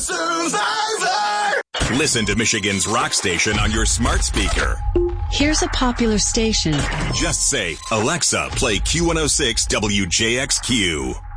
Survivor! Listen to Michigan's rock station on your smart speaker. Here's a popular station. Just say, Alexa, play Q106 WJXQ.